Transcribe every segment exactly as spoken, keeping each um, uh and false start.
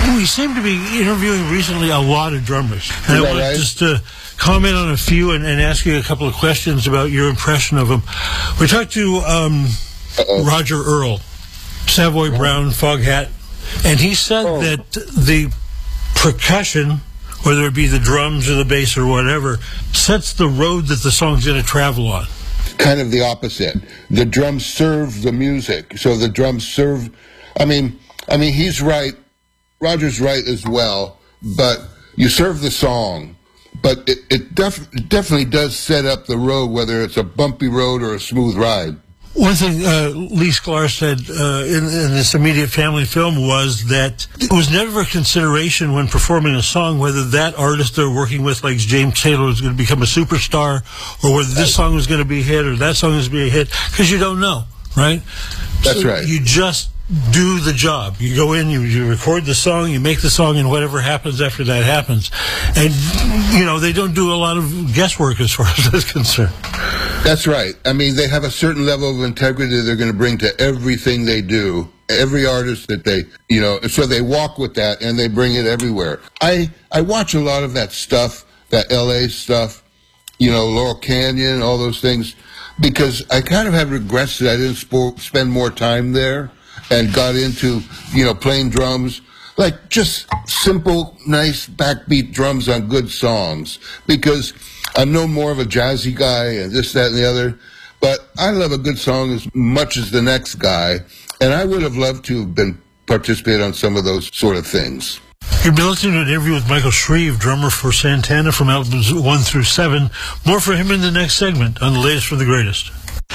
We seem to be interviewing recently a lot of drummers. And I want right? just to comment on a few and, and ask you a couple of questions about your impression of them. We talked to um, Roger Earl, Savoy oh. Brown, Foghat, and he said oh. that the percussion, whether it be the drums or the bass or whatever, sets the road that the song's going to travel on. Kind of the opposite. The drums serve the music. So the drums serve, I mean, I mean, he's right. Roger's right as well, but you serve the song. But it, it def definitely does set up the road, whether it's a bumpy road or a smooth ride. One thing uh, Lee Sklar said uh, in, in this immediate family film was that it was never a consideration when performing a song whether that artist they're working with, like James Taylor, was going to become a superstar, or whether this song was going to be a hit or that song was going to be a hit, because you don't know, right? That's so right. You just do the job. You go in, you, you record the song, you make the song, and whatever happens after that happens. And, you know, they don't do a lot of guesswork as far as that's concerned. That's right. I mean, they have a certain level of integrity they're going to bring to everything they do. Every artist that they, you know, so they walk with that and they bring it everywhere. I, I watch a lot of that stuff, that L A stuff, you know, Laurel Canyon, all those things, because I kind of have regrets that I didn't sp spend more time there and got into, you know, playing drums, like just simple, nice backbeat drums on good songs, because I'm no more of a jazzy guy and this, that, and the other, but I love a good song as much as the next guy, and I would have loved to have been participate on some of those sort of things. You've been listening to an interview with Michael Shreve, drummer for Santana from albums one through seven. More for him in the next segment on The Latest from the Greatest.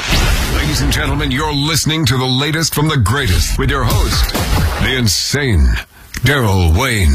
Ladies and gentlemen, you're listening to The Latest from the Greatest with your host, the insane Daryl Wayne.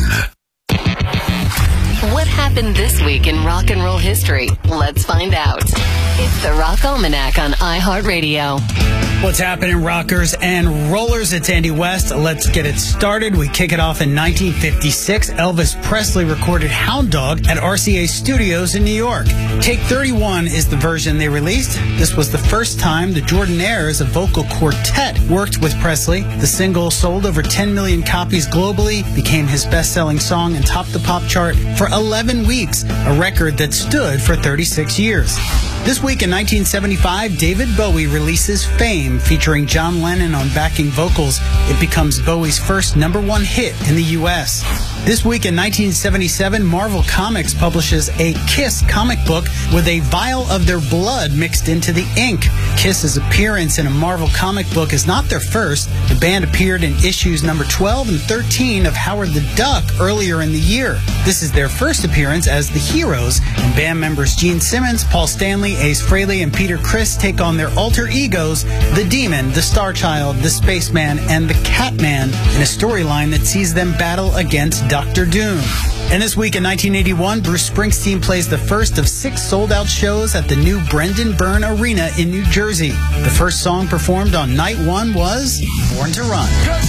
What happened this week in rock and roll history? Let's find out. It's the Rock Almanac on iHeartRadio. What's happening, rockers and rollers? It's Andy West. Let's get it started. We kick it off in nineteen fifty-six. Elvis Presley recorded Hound Dog at R C A Studios in New York. Take thirty-one is the version they released. This was the first time the Jordanaires, a vocal quartet, worked with Presley. The single sold over ten million copies globally, became his best-selling song, and topped the pop chart for eleven weeks, a record that stood for thirty-six years. This week in nineteen seventy-five, David Bowie releases Fame, featuring John Lennon on backing vocals. It becomes Bowie's first number one hit in the U S This week in nineteen seventy-seven, Marvel Comics publishes a Kiss comic book with a vial of their blood mixed into the ink. Kiss's appearance in a Marvel comic book is not their first. The band appeared in issues number twelve and thirteen of Howard the Duck earlier in the year. This is their first appearance as the Heroes, and band members Gene Simmons, Paul Stanley, Ace Frehley, and Peter Criss take on their alter egos, the Demon, the Star Child, the Spaceman, and the Catman, in a storyline that sees them battle against Doctor Doom. And this week in nineteen eighty-one, Bruce Springsteen plays the first of six sold-out shows at the new Brendan Byrne Arena in New Jersey. The first song performed on night one was Born to Run.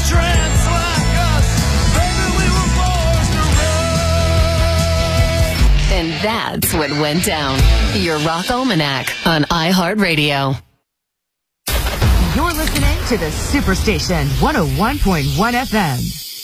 And that's what went down. Your Rock Almanac on iHeartRadio. You're listening to the Superstation, one oh one point one F M.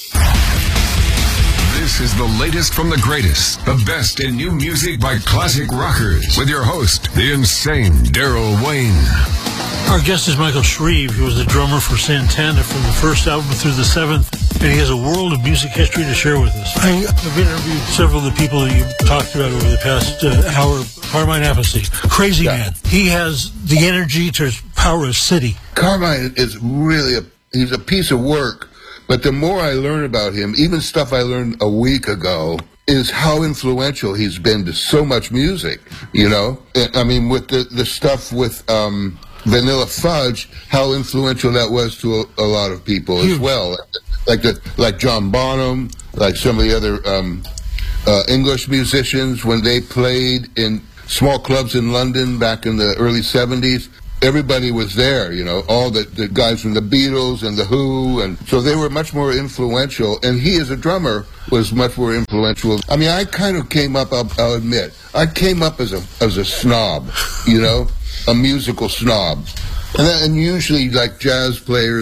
This is the latest from the greatest, the best in new music by classic rockers, with your host, the insane Daryl Wayne. Our guest is Michael Shreve. He was the drummer for Santana from the first album through the seventh, and he has a world of music history to share with us. I've interviewed several of the people that you've talked about over the past uh, hour. Carmine Appice, crazy yeah. man. He has the energy to power a city. Carmine is really a, he's a piece of work. But the more I learn about him, even stuff I learned a week ago, is how influential he's been to so much music, you know? I mean, with the, the stuff with um, Vanilla Fudge, how influential that was to a, a lot of people as well. Like the, like John Bonham, like some of the other um, uh, English musicians, when they played in small clubs in London back in the early seventies. Everybody was there, you know, all the, the guys from the Beatles and the Who, and so they were much more influential, and he as a drummer was much more influential. I mean, I kind of came up, I'll, I'll admit, I came up as a as a snob, you know, a musical snob. And, that, and usually, like, jazz players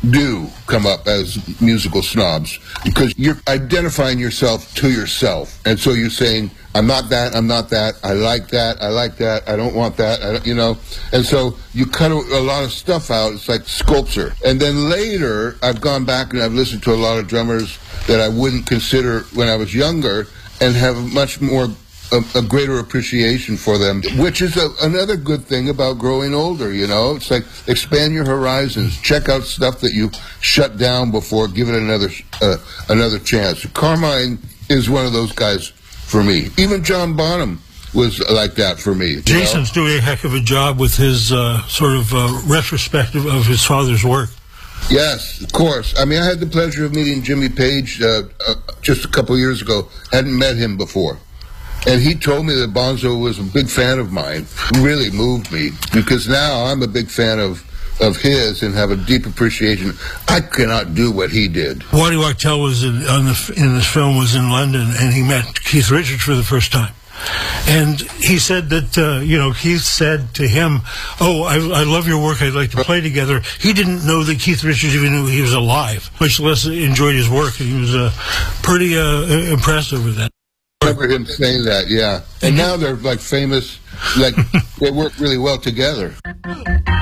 do come up as musical snobs, because you're identifying yourself to yourself, and so you're saying, I'm not that, I'm not that, I like that, I like that, I don't want that, I don't, you know, and so you cut a, a lot of stuff out. It's like sculpture. And then later, I've gone back and I've listened to a lot of drummers that I wouldn't consider when I was younger, and have much more A, a greater appreciation for them, which is a, another good thing about growing older, you know? It's like, expand your horizons, check out stuff that you shut down before, give it another uh, another chance. Carmine is one of those guys for me. Even John Bonham was like that for me. Jason's know? doing a heck of a job with his uh, sort of uh, retrospective of his father's work. Yes, of course. I mean, I had the pleasure of meeting Jimmy Page uh, uh, just a couple years ago. Hadn't met him before. And he told me that Bonzo was a big fan of mine. It really moved me, because now I'm a big fan of, of his and have a deep appreciation. I cannot do what he did. Waddy Wachtel was in, on the, in this film was in London, and he met Keith Richards for the first time. And he said that, uh, you know, Keith said to him, oh, I, I love your work, I'd like to play together. He didn't know that Keith Richards even knew he was alive, much less enjoyed his work. And he was uh, pretty uh, impressed over that. I remember him saying that, yeah. And now they're like famous, like they work really well together.